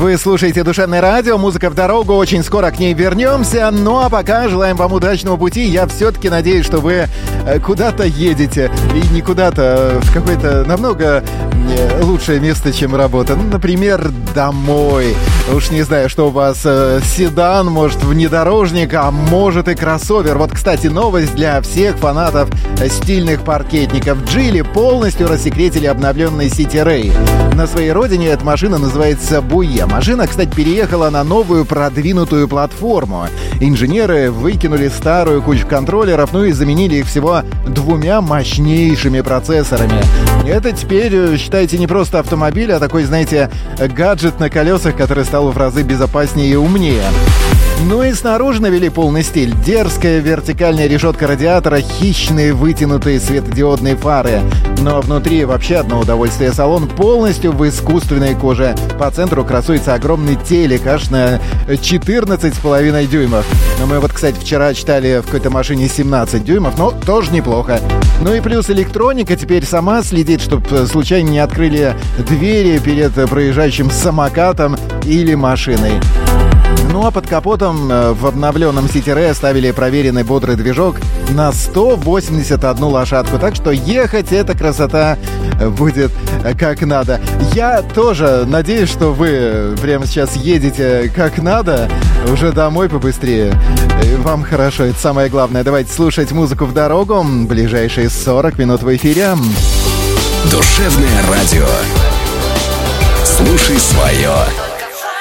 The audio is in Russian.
Вы слушаете «Душевное радио», музыка в дорогу, очень скоро к ней вернемся. Ну а пока желаем вам удачного пути. Я все-таки надеюсь, что вы куда-то едете. И не куда-то, в какое-то намного лучшее место, чем работа. Ну, например, домой. Уж не знаю, что у вас седан, может, внедорожник, а может и кроссовер. Вот, кстати, новость для всех фанатов стильных паркетников. Джили полностью рассекретили обновленный City Ray. На своей родине эта машина называется Буе. Машина, кстати, переехала на новую продвинутую платформу. Инженеры выкинули старую кучу контроллеров, ну и заменили их всего 2 мощнейшими процессорами. Это теперь, считайте, не просто автомобиль, а такой, знаете, гаджет на колесах, который стал в разы безопаснее и умнее. Ну и снаружи навели полный стиль. Дерзкая вертикальная решетка радиатора, хищные вытянутые светодиодные фары. Но внутри вообще одно удовольствие. Салон полностью в искусственной коже. По центру красуется огромный телек аж на 14,5 дюймов. Но мы вот, кстати, вчера читали в какой-то машине 17 дюймов, но тоже неплохо. Ну и плюс электроника теперь сама следит, чтобы случайно не открыли двери перед проезжающим самокатом или машиной. Ну а под капотом в обновленном City Ray ставили проверенный бодрый движок на 181 лошадку. Так что ехать эта красота будет как надо. Я тоже надеюсь, что вы прямо сейчас едете как надо, уже домой побыстрее. Вам хорошо, это самое главное. Давайте слушать музыку в дорогу. Ближайшие 40 минут в эфире. Душевное радио. Слушай свое.